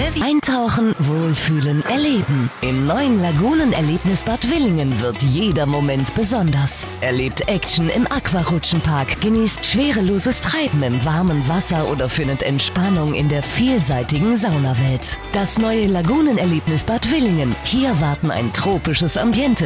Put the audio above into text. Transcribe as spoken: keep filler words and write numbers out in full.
Eintauchen, wohlfühlen, erleben. Im neuen Lagunenerlebnisbad Willingen wird jeder Moment besonders. Erlebt Action im Aquarutschenpark, genießt schwereloses Treiben im warmen Wasser oder findet Entspannung in der vielseitigen Saunawelt. Das neue Lagunenerlebnisbad Willingen. Hier warten ein tropisches Ambiente,